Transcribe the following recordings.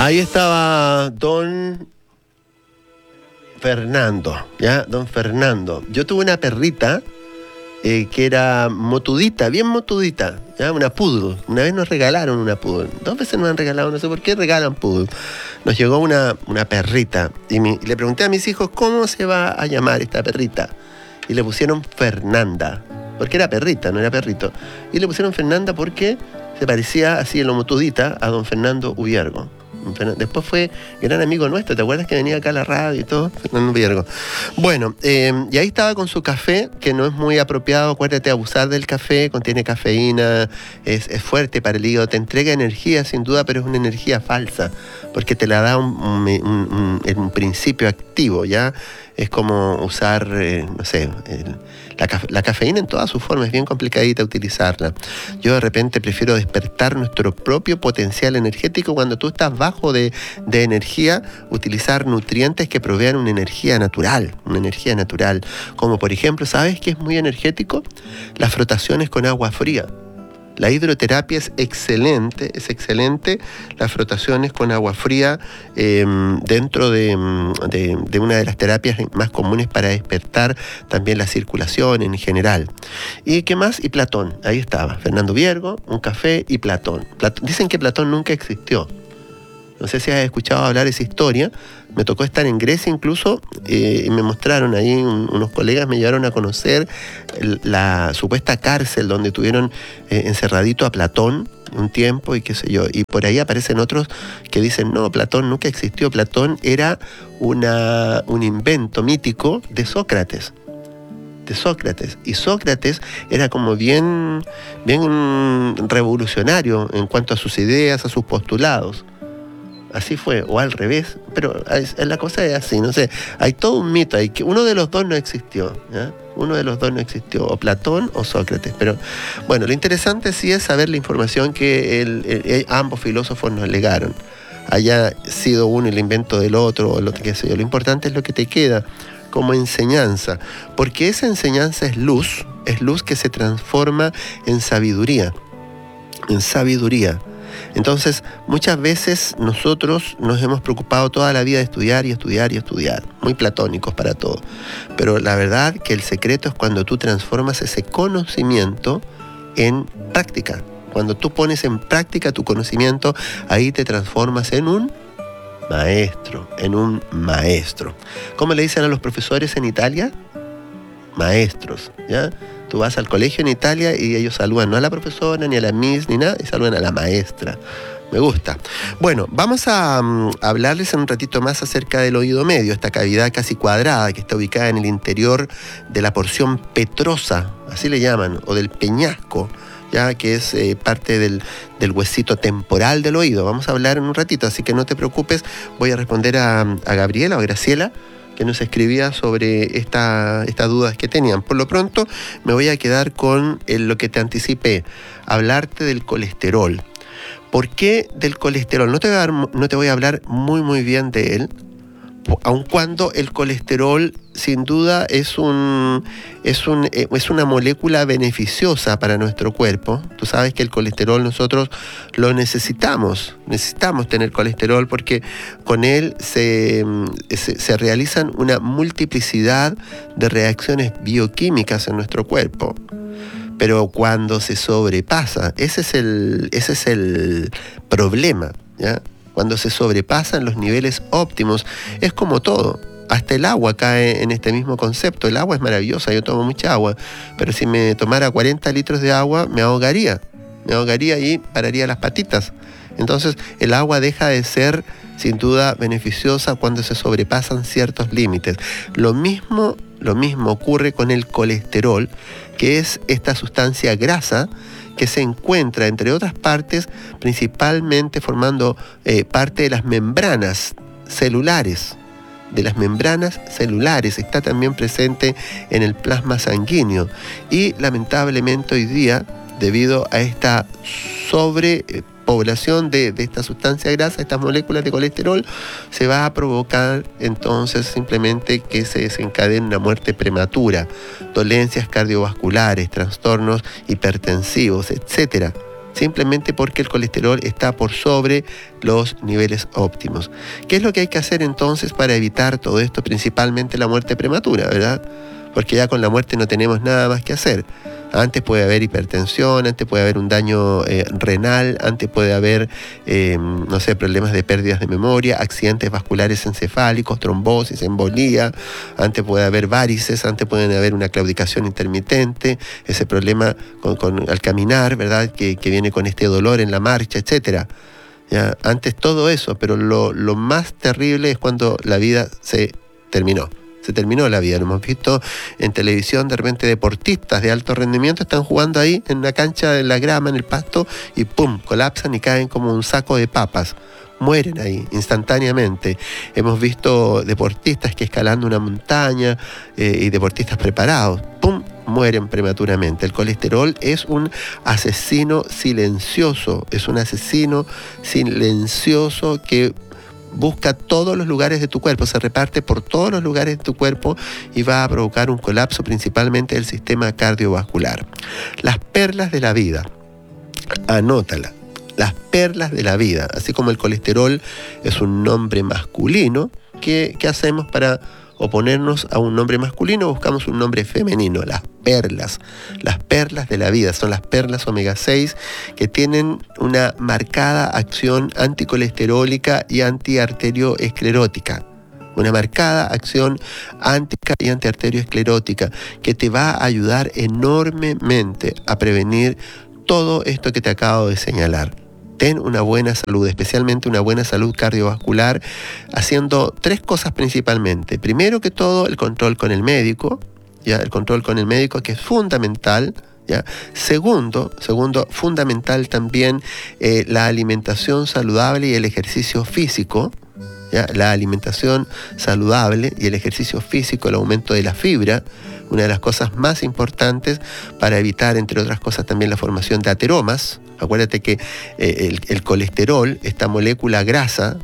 Ahí estaba don Fernando, ¿ya? Don Fernando. Yo tuve una perrita que era motudita, bien motudita, ¿ya? Una poodle. Una vez nos regalaron una poodle. 2 veces nos han regalado, no sé por qué regalan poodle. Nos llegó una perrita y le pregunté a mis hijos cómo se va a llamar esta perrita. Y le pusieron Fernanda, porque era perrita, no era perrito. Y le pusieron Fernanda porque se parecía así en lo motudita a don Fernando Ubiergo. Después fue gran amigo nuestro, ¿te acuerdas que venía acá a la radio y todo? Fernando Ubiergo. Bueno, y ahí estaba con su café, que no es muy apropiado, acuérdate, abusar del café, contiene cafeína, es fuerte para el hígado, te entrega energía sin duda, pero es una energía falsa, porque te la da un principio activo, ¿ya? Es como usar, no sé, la cafeína en todas sus formas, es bien complicadita utilizarla. Yo de repente prefiero despertar nuestro propio potencial energético cuando tú estás bajo de energía, utilizar nutrientes que provean una energía natural, como por ejemplo, ¿sabes qué es muy energético? Las frotaciones con agua fría. La hidroterapia es excelente, las frotaciones con agua fría dentro de una de las terapias más comunes para despertar también la circulación en general. ¿Y qué más? Y Platón, ahí estaba, Fernando Ubiergo, un café y Platón. Dicen que Platón nunca existió. No sé si has escuchado hablar de esa historia. Me tocó estar en Grecia incluso y me mostraron ahí, unos colegas me llevaron a conocer la supuesta cárcel donde tuvieron encerradito a Platón un tiempo y qué sé yo. Y por ahí aparecen otros que dicen, no, Platón nunca existió. Platón era un invento mítico de Sócrates. Y Sócrates era como bien revolucionario en cuanto a sus ideas, a sus postulados. Así fue, o al revés, pero la cosa es así, no sé, hay todo un mito ahí, que uno de los dos no existió, ¿ya? O Platón o Sócrates, pero bueno, lo interesante sí es saber la información que ambos filósofos nos legaron, haya sido uno el invento del otro, o lo que sé yo, lo importante es lo que te queda como enseñanza, porque esa enseñanza es luz que se transforma en sabiduría. Entonces, muchas veces nosotros nos hemos preocupado toda la vida de estudiar, muy platónicos para todo. Pero la verdad que el secreto es cuando tú transformas ese conocimiento en práctica. Cuando tú pones en práctica tu conocimiento, ahí te transformas en un maestro. ¿Cómo le dicen a los profesores en Italia? Maestros, ¿ya? Tú vas al colegio en Italia y ellos saludan no a la profesora, ni a la miss, ni nada, y saludan a la maestra. Me gusta. Bueno, vamos a hablarles en un ratito más acerca del oído medio, esta cavidad casi cuadrada que está ubicada en el interior de la porción petrosa, así le llaman, o del peñasco, ya que es parte del huesito temporal del oído. Vamos a hablar en un ratito, así que no te preocupes, voy a responder a Gabriela o Graciela, que nos escribía sobre estas dudas que tenían. Por lo pronto me voy a quedar con lo que te anticipé, hablarte del colesterol. ¿Por qué del colesterol? No te voy a hablar muy bien de él, aun cuando el colesterol sin duda es una molécula beneficiosa para nuestro cuerpo. Tú sabes que el colesterol nosotros lo necesitamos tener colesterol porque con él se realizan una multiplicidad de reacciones bioquímicas en nuestro cuerpo. Pero cuando se sobrepasa, ese es el problema, ¿ya? Cuando se sobrepasan los niveles óptimos, es como todo. Hasta el agua cae en este mismo concepto. El agua es maravillosa, yo tomo mucha agua, pero si me tomara 40 litros de agua, me ahogaría y pararía las patitas. Entonces, el agua deja de ser, sin duda, beneficiosa cuando se sobrepasan ciertos límites. Lo mismo ocurre con el colesterol, que es esta sustancia grasa que se encuentra, entre otras partes, principalmente formando parte de las membranas celulares. Está también presente en el plasma sanguíneo. Y lamentablemente hoy día, debido a esta sobrepoblación de esta sustancia grasa, estas moléculas de colesterol, se va a provocar entonces simplemente que se desencadene una muerte prematura, dolencias cardiovasculares, trastornos hipertensivos, etcétera. simplemente porque el colesterol está por sobre los niveles óptimos. ¿Qué es lo que hay que hacer entonces para evitar todo esto? Principalmente la muerte prematura, ¿verdad? Porque ya con la muerte no tenemos nada más que hacer. Antes puede haber hipertensión, antes puede haber un daño renal, antes puede haber, problemas de pérdidas de memoria, accidentes vasculares encefálicos, trombosis, embolía, antes puede haber varices, antes puede haber una claudicación intermitente, ese problema al caminar, ¿verdad? Que viene con este dolor en la marcha, etcétera. ¿Ya? Antes todo eso, pero lo más terrible es cuando la vida se terminó. Se terminó la vida. Lo hemos visto en televisión, de repente deportistas de alto rendimiento están jugando ahí en la cancha de la grama, en el pasto, y ¡pum!, colapsan y caen como un saco de papas. Mueren ahí instantáneamente. Hemos visto deportistas que escalando una montaña y deportistas preparados, ¡pum!, mueren prematuramente. El colesterol es un asesino silencioso, que busca todos los lugares de tu cuerpo, se reparte por todos los lugares de tu cuerpo y va a provocar un colapso principalmente del sistema cardiovascular. Las perlas de la vida, anótala, las perlas de la vida, así como el colesterol es un nombre masculino, ¿qué hacemos para oponernos a un nombre masculino? Buscamos un nombre femenino, las perlas de la vida, son las perlas omega 6 que tienen una marcada acción anticolesterólica y antiarterioesclerótica. Una marcada acción y antiarterioesclerótica que te va a ayudar enormemente a prevenir todo esto que te acabo de señalar. Ten una buena salud, especialmente una buena salud cardiovascular, haciendo 3 cosas principalmente. Primero que todo, el control con el médico, ¿ya? El control con el médico, que es fundamental, ¿ya? Segundo, fundamental también la alimentación saludable y el ejercicio físico, ¿ya? La alimentación saludable y el ejercicio físico, el aumento de la fibra, una de las cosas más importantes para evitar, entre otras cosas, también la formación de ateromas. Acuérdate que el colesterol, esta molécula grasa,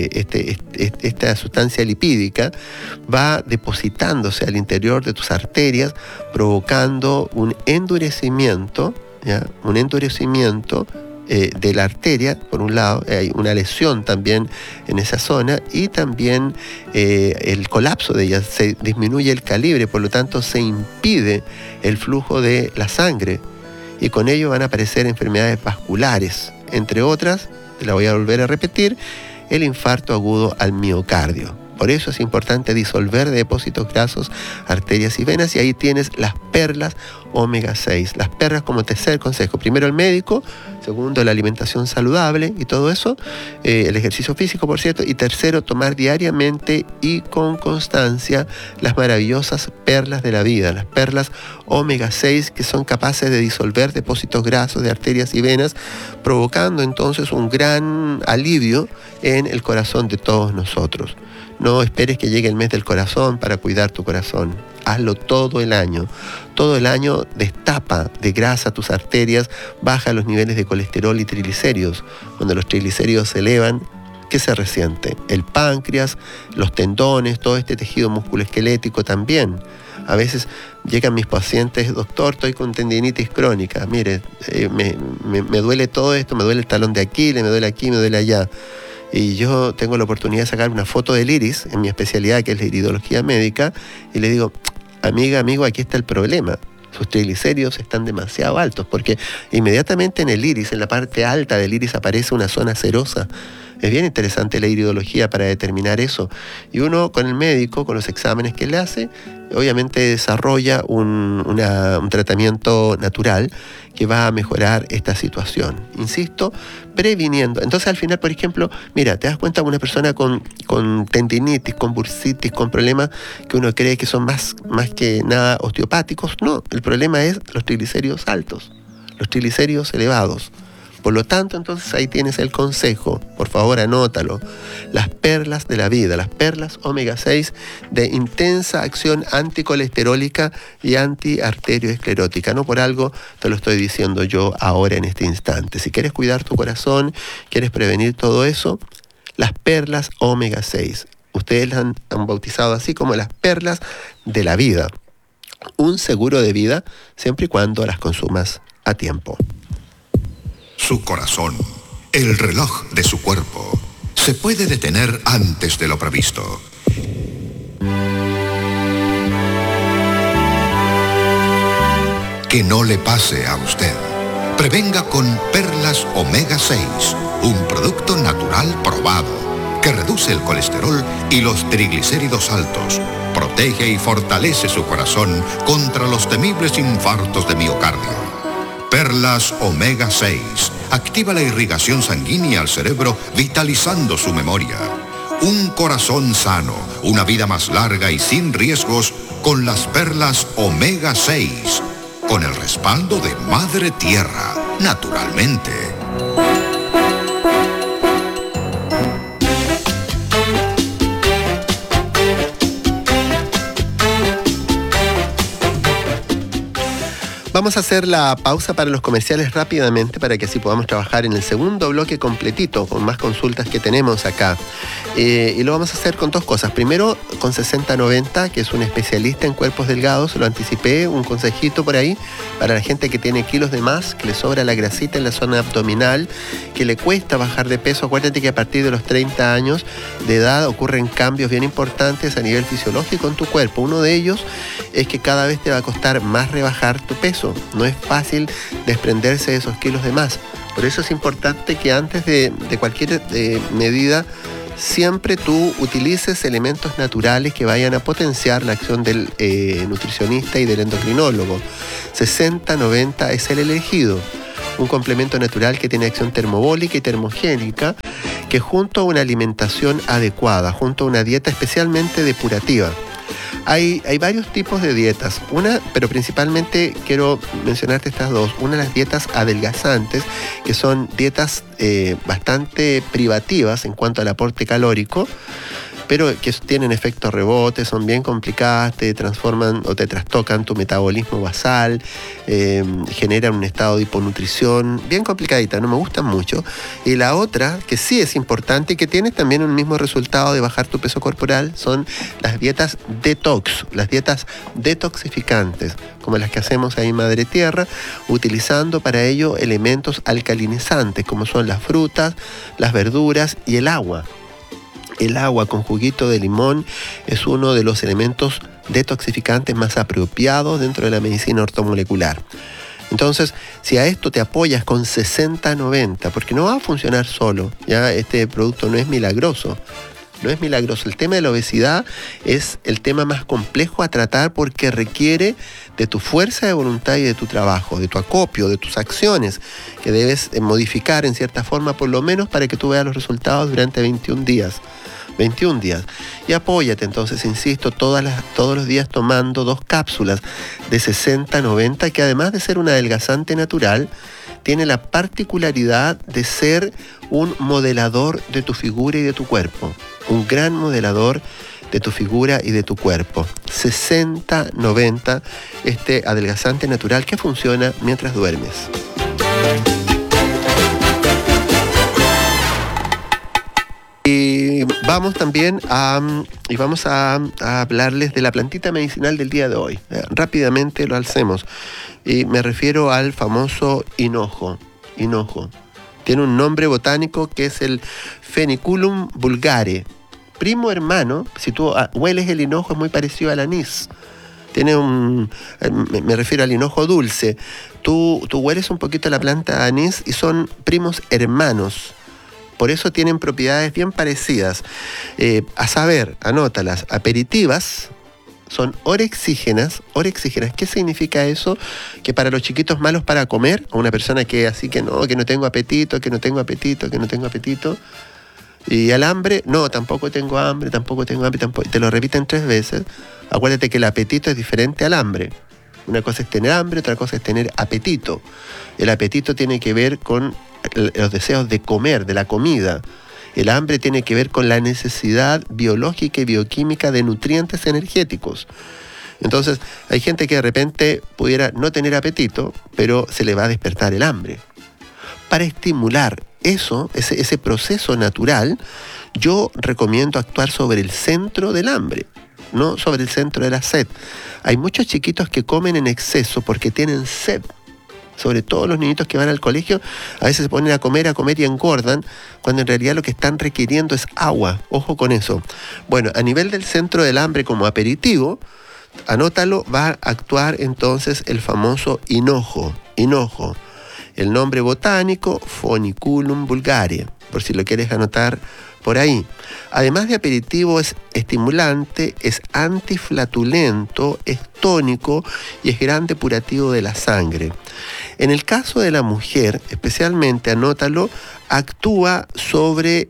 esta sustancia lipídica, va depositándose al interior de tus arterias, provocando un endurecimiento, ¿ya? Un endurecimiento de la arteria, por un lado, hay una lesión también en esa zona, y también el colapso de ella, se disminuye el calibre, por lo tanto se impide el flujo de la sangre, y con ello van a aparecer enfermedades vasculares, entre otras, te la voy a volver a repetir, el infarto agudo al miocardio. Por eso es importante disolver depósitos grasos, arterias y venas, y ahí tienes las perlas omega 6. Las perlas como tercer consejo. Primero el médico, segundo la alimentación saludable y todo eso, el ejercicio físico, por cierto, y tercero, tomar diariamente y con constancia las maravillosas perlas de la vida, las perlas omega 6, que son capaces de disolver depósitos grasos de arterias y venas, provocando entonces un gran alivio en el corazón de todos nosotros. No esperes que llegue el mes del corazón para cuidar tu corazón. Hazlo todo el año. Todo el año destapa de grasa tus arterias, baja los niveles de colesterol y triglicéridos. Cuando los triglicéridos se elevan, ¿qué se resiente? El páncreas, los tendones, todo este tejido musculoesquelético también. A veces llegan mis pacientes, doctor, estoy con tendinitis crónica. Mire, me duele todo esto, me duele el talón de Aquiles, me duele aquí, me duele allá. Y yo tengo la oportunidad de sacar una foto del iris, en mi especialidad, que es la iridología médica, y le digo, amigo, aquí está el problema. Sus triglicéridos están demasiado altos, porque inmediatamente en el iris, en la parte alta del iris, aparece una zona serosa. Es bien interesante la iridología para determinar eso. Y uno con el médico, con los exámenes que le hace, obviamente desarrolla un tratamiento natural que va a mejorar esta situación. Insisto, previniendo. Entonces al final, por ejemplo, mira, te das cuenta de una persona con tendinitis, con bursitis, con problemas que uno cree que son más que nada osteopáticos. No, el problema es los triglicéridos altos, los triglicéridos elevados. Por lo tanto, entonces ahí tienes el consejo, por favor anótalo, las perlas de la vida, las perlas omega 6 de intensa acción anticolesterólica y antiarterioesclerótica. No por algo te lo estoy diciendo yo ahora en este instante. Si quieres cuidar tu corazón, quieres prevenir todo eso, las perlas omega 6. Ustedes las han bautizado así como las perlas de la vida. Un seguro de vida siempre y cuando las consumas a tiempo. Su corazón, el reloj de su cuerpo, se puede detener antes de lo previsto. Que no le pase a usted. Prevenga con Perlas Omega 6, un producto natural probado que reduce el colesterol y los triglicéridos altos, protege y fortalece su corazón contra los temibles infartos de miocardio. Perlas Omega 6 activa la irrigación sanguínea al cerebro, vitalizando su memoria. Un corazón sano, una vida más larga y sin riesgos con las Perlas Omega 6, con el respaldo de Madre Tierra, naturalmente. Vamos a hacer la pausa para los comerciales rápidamente para que así podamos trabajar en el segundo bloque completito con más consultas que tenemos acá. Y lo vamos a hacer con dos cosas. Primero, con 6090, que es un especialista en cuerpos delgados, lo anticipé, un consejito por ahí para la gente que tiene kilos de más, que le sobra la grasita en la zona abdominal, que le cuesta bajar de peso. Acuérdate que a partir de los 30 años de edad ocurren cambios bien importantes a nivel fisiológico en tu cuerpo. Uno de ellos es que cada vez te va a costar más rebajar tu peso. No es fácil desprenderse de esos kilos de más. Por eso es importante que antes de cualquier medida siempre tú utilices elementos naturales que vayan a potenciar la acción del nutricionista y del endocrinólogo. 60-90 es el elegido. Un complemento natural que tiene acción termobólica y termogénica, que junto a una alimentación adecuada, junto a una dieta especialmente depurativa. Hay varios tipos de dietas, pero principalmente quiero mencionarte estas dos. Una de las dietas adelgazantes, que son dietas bastante privativas en cuanto al aporte calórico, pero que tienen efectos rebotes, son bien complicadas, te transforman o te trastocan tu metabolismo basal, generan un estado de hiponutrición, bien complicadita, no me gustan mucho. Y la otra, que sí es importante y que tiene también un mismo resultado de bajar tu peso corporal, son las dietas detox, las dietas detoxificantes, como las que hacemos ahí en Madre Tierra, utilizando para ello elementos alcalinizantes, como son las frutas, las verduras y el agua. El agua con juguito de limón es uno de los elementos detoxificantes más apropiados dentro de la medicina ortomolecular. Entonces, si a esto te apoyas con 60-90, porque no va a funcionar solo, ya este producto no es milagroso. No es milagroso. El tema de la obesidad es el tema más complejo a tratar porque requiere de tu fuerza de voluntad y de tu trabajo, de tu acopio, de tus acciones, que debes modificar en cierta forma por lo menos para que tú veas los resultados durante 21 días. 21 días. Y apóyate entonces, insisto, todos los días tomando 2 cápsulas de 60-90, que además de ser un adelgazante natural, tiene la particularidad de ser un modelador de tu figura y de tu cuerpo. Un gran modelador de tu figura y de tu cuerpo. 60-90, este adelgazante natural que funciona mientras duermes. Y vamos también a hablarles de la plantita medicinal del día de hoy. Rápidamente lo hacemos. Y me refiero al famoso hinojo. Tiene un nombre botánico que es el Feniculum vulgare. Primo hermano, si tú hueles el hinojo, es muy parecido al anís. Me refiero al hinojo dulce. Tú hueles un poquito la planta de anís y son primos hermanos. Por eso tienen propiedades bien parecidas. A saber, anótalas, aperitivas, son orexígenas. ¿Qué significa eso? Que para los chiquitos malos para comer, o una persona que así que no tengo apetito. Y al hambre, no, tampoco tengo hambre, te lo repiten 3 veces. Acuérdate que el apetito es diferente al hambre. Una cosa es tener hambre, otra cosa es tener apetito. El apetito tiene que ver con los deseos de comer, de la comida. El hambre tiene que ver con la necesidad biológica y bioquímica de nutrientes energéticos. Entonces, hay gente que de repente pudiera no tener apetito, pero se le va a despertar el hambre. Para estimular ese proceso natural, yo recomiendo actuar sobre el centro del hambre, no sobre el centro de la sed. Hay muchos chiquitos que comen en exceso porque tienen sed. sobre todo los niñitos que van al colegio, a veces se ponen a comer y engordan, cuando en realidad lo que están requiriendo es agua. Ojo con eso. Bueno, a nivel del centro del hambre como aperitivo, anótalo, va a actuar entonces el famoso hinojo. El nombre botánico, Phoniculum vulgare, por si lo quieres anotar por ahí. Además de aperitivo, es estimulante, es antiflatulento, es tónico y es gran depurativo de la sangre. En el caso de la mujer, especialmente, anótalo, actúa sobre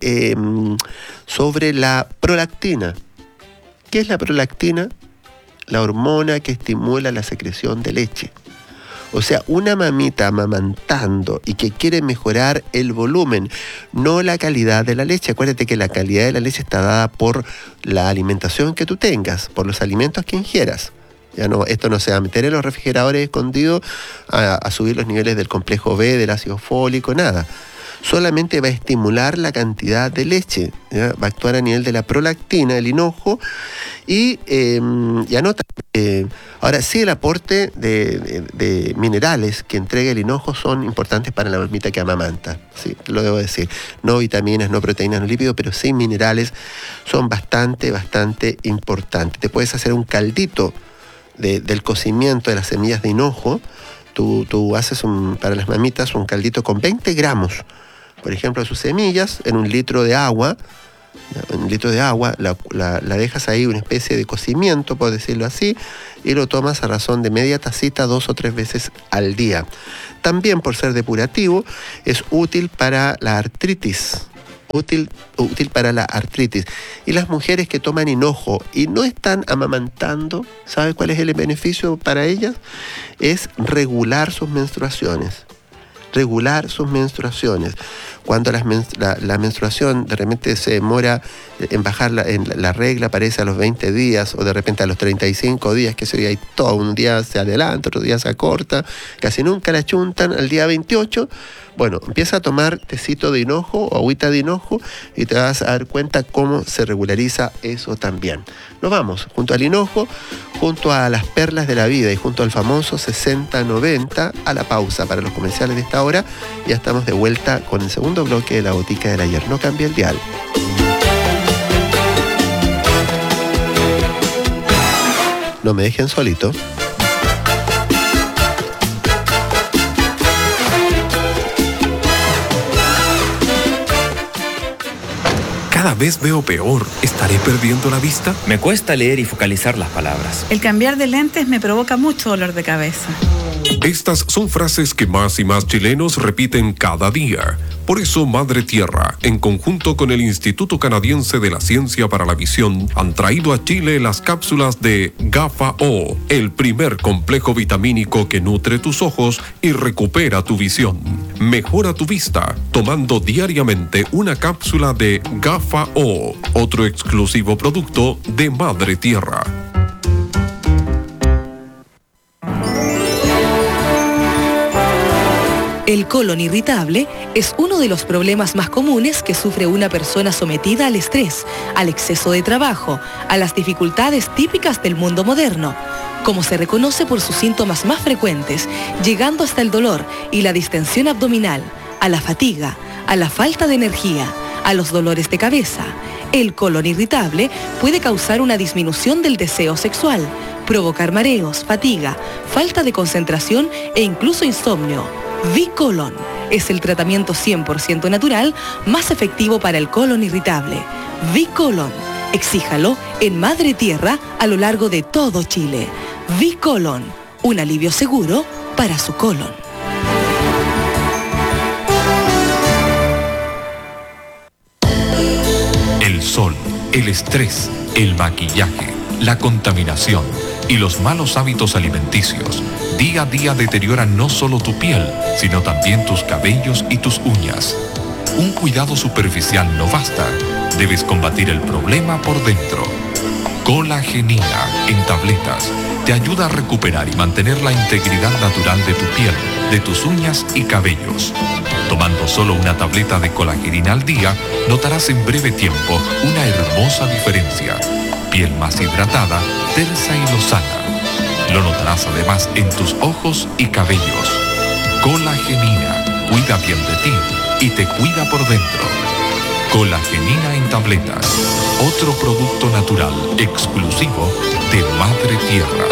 la prolactina. ¿Qué es la prolactina? La hormona que estimula la secreción de leche. O sea, una mamita amamantando y que quiere mejorar el volumen, no la calidad de la leche. Acuérdate que la calidad de la leche está dada por la alimentación que tú tengas, por los alimentos que ingieras. Ya no, esto no se va a meter en los refrigeradores escondidos a subir los niveles del complejo B, del ácido fólico, nada. Solamente va a estimular la cantidad de leche, ¿ya? Va a actuar a nivel de la prolactina, el hinojo, y anota, ahora sí, el aporte de minerales que entrega el hinojo son importantes para la mamita que amamanta, sí, lo debo decir. No vitaminas, no proteínas, no lípidos, pero sí minerales son bastante importantes. Te puedes hacer un caldito del cocimiento de las semillas de hinojo. Tú haces para las mamitas un caldito con 20 gramos, por ejemplo, de sus semillas, en un litro de agua. La dejas ahí, una especie de cocimiento, por decirlo así, y lo tomas a razón de media tacita 2 o 3 veces al día. También, por ser depurativo, es útil para la artritis. Útil para la artritis. Y las mujeres que toman hinojo y no están amamantando, ¿sabe cuál es el beneficio para ellas? Es regular sus menstruaciones. Cuando la menstruación de repente se demora en bajar, la regla aparece a los 20 días o de repente a los 35 días, que ese día hay todo, un día se adelanta, otro día se acorta, casi nunca la chuntan al día 28, bueno, empieza a tomar tecito de hinojo o agüita de hinojo y te vas a dar cuenta cómo se regulariza eso también. Nos vamos junto al hinojo, junto a las perlas de la vida y junto al famoso 60-90 a la pausa para los comerciales de esta hora. Ya estamos de vuelta con el segundo bloque de la Botica del Ayer. No cambie el dial. No me dejen solito. Cada vez veo peor. ¿Estaré perdiendo la vista? Me cuesta leer y focalizar las palabras. El cambiar de lentes me provoca mucho dolor de cabeza. Estas son frases que más y más chilenos repiten cada día. Por eso Madre Tierra, en conjunto con el Instituto Canadiense de la Ciencia para la Visión, han traído a Chile las cápsulas de GAFA-O, el primer complejo vitamínico que nutre tus ojos y recupera tu visión. Mejora tu vista tomando diariamente una cápsula de GAFA-O, otro exclusivo producto de Madre Tierra. El colon irritable es uno de los problemas más comunes que sufre una persona sometida al estrés, al exceso de trabajo, a las dificultades típicas del mundo moderno, como se reconoce por sus síntomas más frecuentes, llegando hasta el dolor y la distensión abdominal, a la fatiga, a la falta de energía, a los dolores de cabeza. El colon irritable puede causar una disminución del deseo sexual, provocar mareos, fatiga, falta de concentración e incluso insomnio. V-Colon es el tratamiento 100% natural más efectivo para el colon irritable. V-Colon, exíjalo en Madre Tierra a lo largo de todo Chile. V-Colon, un alivio seguro para su colon. El sol, el estrés, el maquillaje, la contaminación y los malos hábitos alimenticios día a día deterioran no solo tu piel, sino también tus cabellos y tus uñas. Un cuidado superficial no basta. Debes combatir el problema por dentro. Colagenina en tabletas te ayuda a recuperar y mantener la integridad natural de tu piel, de tus uñas y cabellos. Tomando solo una tableta de colagenina al día, notarás en breve tiempo una hermosa diferencia. Piel más hidratada, tersa y lozana. Lo notarás además en tus ojos y cabellos. Colagenina, cuida bien de ti y te cuida por dentro. Colagenina en tabletas, otro producto natural exclusivo de Madre Tierra.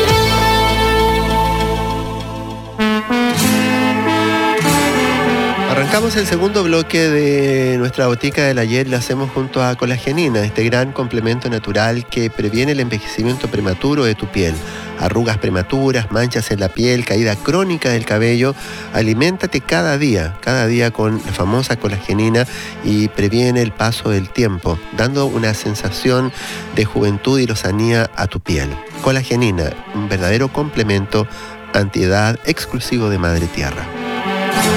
Arrancamos el segundo bloque de nuestra botica del ayer, lo hacemos junto a Colagenina, este gran complemento natural que previene el envejecimiento prematuro de tu piel. Arrugas prematuras, manchas en la piel, caída crónica del cabello. Aliméntate cada día con la famosa Colagenina y previene el paso del tiempo, dando una sensación de juventud y lozanía a tu piel. Colagenina, un verdadero complemento antiedad exclusivo de Madre Tierra.